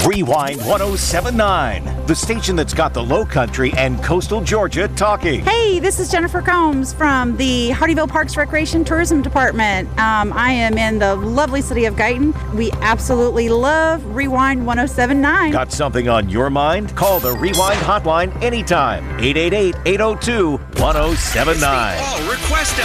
Rewind 1079, the station that's got the Low Country and coastal Georgia talking. Hey, this is Jennifer Combs from the Hardyville Parks Recreation Tourism Department. I am in the lovely city of Guyton. We absolutely love Rewind 1079. Got something on your mind? Call the Rewind hotline anytime. 888-802-1079. Request